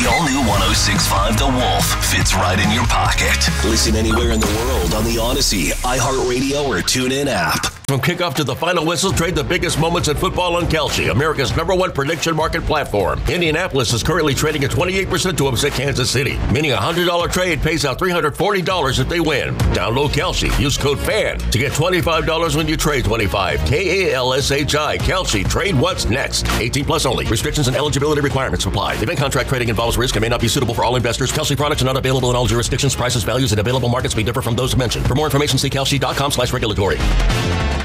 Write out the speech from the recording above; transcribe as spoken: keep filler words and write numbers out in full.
The all-new one oh six point five The Wolf fits right in your pocket. Listen anywhere in the world on the Odyssey, iHeartRadio, or TuneIn app. From kickoff to the final whistle, trade the biggest moments in football on Kalshi, America's number one prediction market platform. Indianapolis is currently trading at twenty-eight percent to upset Kansas City, meaning a one hundred dollars trade pays out three hundred forty dollars if they win. Download Kalshi. Use code FAN to get twenty-five dollars when you trade twenty-five. K A L S H I. Kalshi. Trade what's next. eighteen plus only. Restrictions and eligibility requirements apply. Event contract trading involves risk and may not be suitable for all investors. Kalshi products are not available in all jurisdictions. Prices, values, and available markets may differ from those mentioned. For more information, see kalshi dot com slash regulatory.